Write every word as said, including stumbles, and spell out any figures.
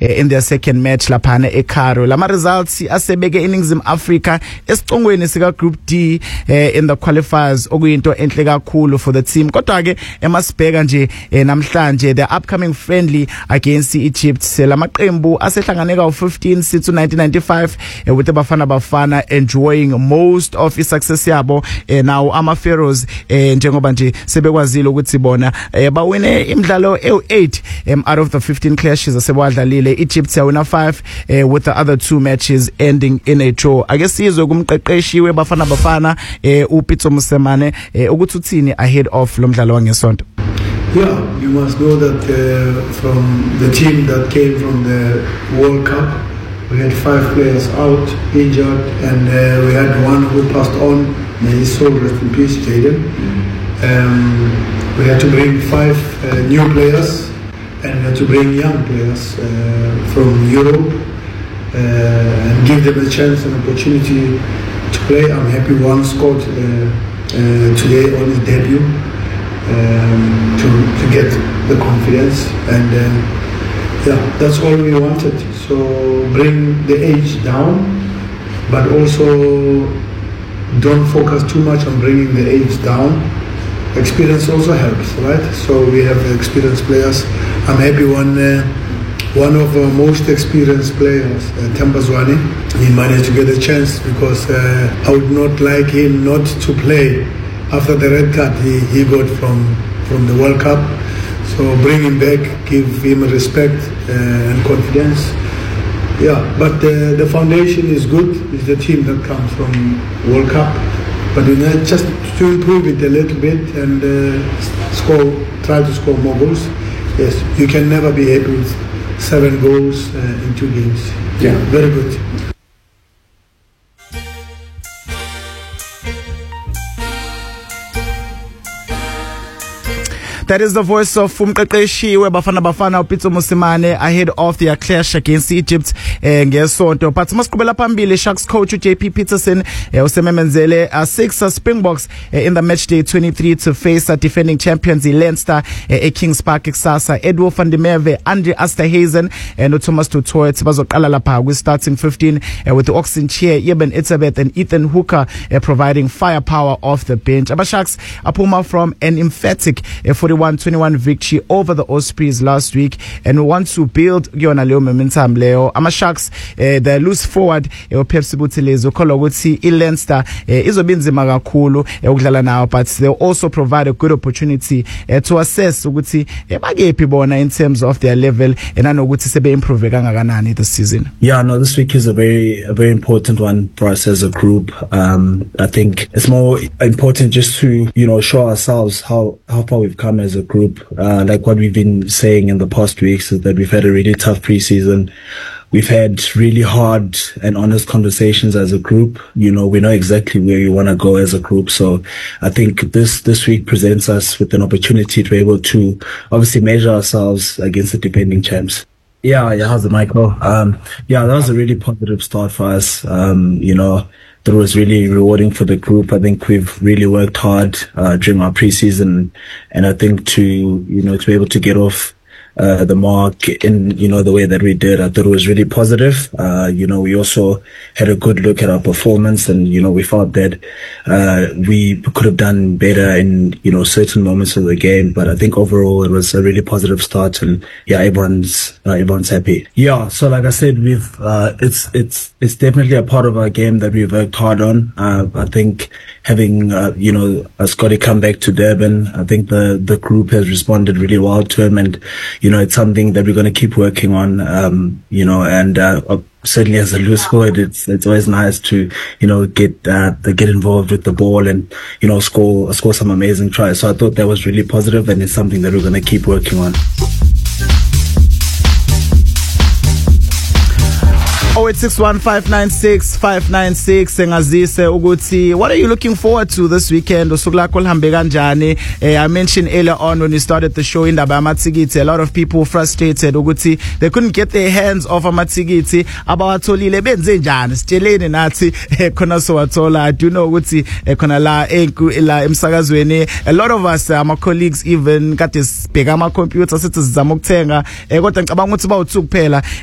uh, in their second match laphana eCairo. Lama results asebeke iNingizimu Africa esicongweni sika Group D uh, in the qualifiers okuyinto enhle kakhulu for the team. Kodwa ke emasibheka nje uh, namhlanje the upcoming friendly against Egypt lamaqembu asehlangane ka fifteen since nineteen ninety-five uh, with the Bafana Bafana enjoying most of its success yabo. Uh, now ama Pharaohs uh, njengoba nje sebekwazile ukuthi bona uh, bawine imidlalo e eight um, out of the fifteen clashes asebadlalile. Egypt yawina five uh, with the other two matches ending in a draw. I guess sizwe kumqeqeshi weBafana Bafana uh, uPitso Mosemane uh, ukuthi uthini ahead of lo mdlalo wangesonto. Yeah, you must know that uh, from the team that came from the World Cup, we had five players out, injured, and uh, we had one who passed on. May his soul rest in peace, Jaden. Um, we had to bring five uh, new players and had to bring young players uh, from Europe uh, and give them a chance and opportunity to play. I'm happy one scored uh, uh, today on his debut. Um, to, to get the confidence, and uh, yeah, that's all we wanted. So bring the age down, but also don't focus too much on bringing the age down. Experience also helps, right? So we have experienced players. I'm happy one uh, one of our most experienced players, uh, Themba Zwane, he managed to get a chance, because uh, I would not like him not to play after the red card he, he got from, from the World Cup. So bring him back, give him respect uh, and confidence. Yeah, but uh, the foundation is good. It's the team that comes from World Cup. But we need just to improve it a little bit and uh, score, try to score more goals. Yes, you can never be happy with seven goals uh, in two games. Yeah, very good. That is the voice of umqeqeshi weBafana Bafana uPitso Mosemane ahead of their clash against Egypt eh, ngesonto. But masiqhubela phambili, Sharks coach J P Peterson eh, usememenzele uh, six uh, Springboks eh, in the match day twenty-three to face uh, defending champions Leinster eh, Kings Park kusasa. Edwo van der Merwe, Andre Asterhazen and eh, Thomas Tutoet bazoqala lapha with starting fifteen eh, with the Oxen Chair, Eben Itzebeth and Ethan Hooker eh, providing firepower off the bench. Aba Sharks apuma from an emphatic eh, forty-one twenty-one victory over the Ospreys last week and want to build kuyona leyo momentum leyo. Ama Sharks eh, the loose forward eh, uPepsi Buthelezi ukholwa ukuthi iLeinster eh, izobinzima kakhulu eh, ukudlala nawo, but they also provide a good opportunity eh, to assess ukuthi eh, bakephi bona in terms of their level and anokuthi sebe improve kangakanani this season. Yeah, no, this week is a very a very important one for us as a group. Um, I think it's more important just to, you know, show ourselves how, how far we've come as a group. Uh, like what we've been saying in the past weeks is that we've had a really tough preseason. We've had really hard and honest conversations as a group. You know, we know exactly where we want to go as a group. So I think this, this week presents us with an opportunity to be able to obviously measure ourselves against the defending champs. Yeah, yeah, how's it, Michael? Um, yeah, that was a really positive start for us. Um, you know, that was really rewarding for the group. I think we've really worked hard, uh, during our preseason. And I think to, you know, to be able to get off Uh, the mark in, you know, the way that we did, I thought it was really positive. Uh, you know, we also had a good look at our performance and, you know, we felt that, uh, we could have done better in, you know, certain moments of the game. But I think overall it was a really positive start and yeah, everyone's, uh, everyone's happy. Yeah. So like I said, we've, uh, it's, it's, it's definitely a part of our game that we've worked hard on. Uh, I think having, uh, you know, uh, Scotty come back to Durban, I think the, the group has responded really well to him and, you know, it's something that we're going to keep working on, um, you know, and, uh, certainly as a loose forward, it's, it's always nice to, you know, get, uh, get involved with the ball and, you know, score, score some amazing tries. So I thought that was really positive and it's something that we're going to keep working on. oh eight six one, five nine six, five nine six engazise ukuthi what are you looking forward to this weekend? Usuku lakho lihambe kanjani? eh, I mentioned earlier on when we started the show indaba yamathikiti, a lot of people frustrated ukuthi they couldn't get their hands off amathikiti abawatholile benze njani sitsheleni nathi khona sowathola. I do know ukuthi khona la enku la emsakazweni a lot of us ama colleagues even kade sibheka ama computer sithi sizama ukuthenga kodwa ngicabanga ukuthi bawuthu kuphela